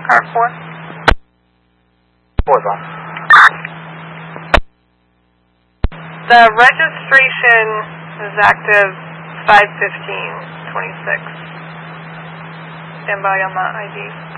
Car 4. 4's on. The registration is active 5/15/26. Stand by on that ID.